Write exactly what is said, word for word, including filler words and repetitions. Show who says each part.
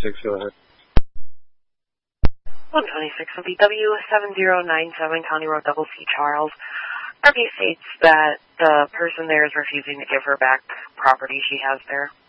Speaker 1: twenty-six, go ahead.
Speaker 2: one twenty-six will be W seven zero nine seven, County Road Double C, Charles. R V states that the person there is refusing to give her back property she has there.